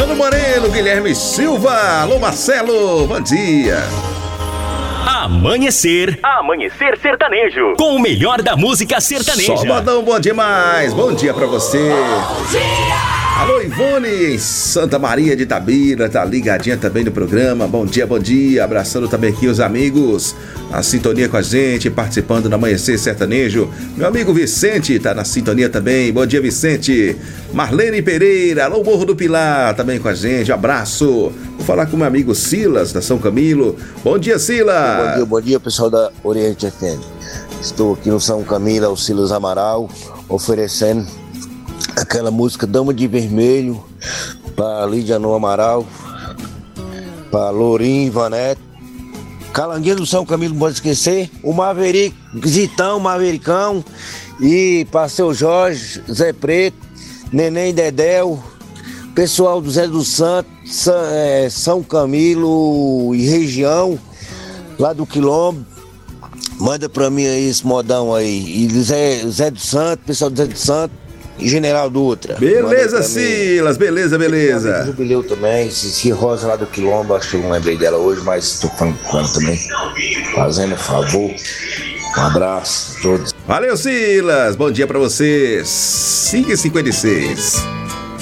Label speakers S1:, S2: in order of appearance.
S1: Mano Moreno, Guilherme Silva, alô Marcelo, bom dia.
S2: Amanhecer Sertanejo, com o melhor da música sertaneja.
S1: Sabadão bom demais, bom dia pra você. Bom dia. Alô Ivone, em Santa Maria de Itabira, tá ligadinha também no programa. Bom dia, abraçando também aqui os amigos, a sintonia com a gente, participando do Amanhecer Sertanejo. Meu amigo Vicente tá na sintonia também, bom dia Vicente. Marlene Pereira, alô Morro do Pilar, também com a gente, abraço. Vou falar com meu amigo Silas, da São Camilo. Bom dia, Silas.
S3: Bom dia, pessoal da Oriente FM. Estou aqui no São Camilo, o Silas Amaral, oferecendo aquela música Dama de Vermelho para Lídia No Amaral, para Lourinho, Ivanete, Calanguinho do São Camilo, não pode esquecer, o Maverick, Zitão, Mavericão, e para seu Jorge, Zé Preto, Neném Dedéu, pessoal do Zé do Santo, São Camilo e região, lá do Quilombo. Manda pra mim aí esse modão aí. E Zé do Santo, pessoal do Zé do Santo e General Dutra.
S1: Beleza, Silas, beleza.
S3: Jubileu também, Cici Rosa lá do Quilombo, acho que eu não lembrei dela hoje, mas tô falando com ela também. Fazendo favor. Um abraço a todos.
S1: Valeu, Silas, bom dia pra você. 5h56.